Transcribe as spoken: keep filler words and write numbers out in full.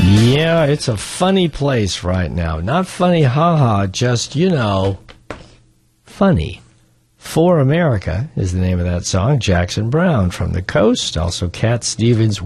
Yeah, it's a funny place right now. Not funny, haha, just, you know, funny. For America is the name of that song. Jackson Browne from the Coast, also Cat Stevens.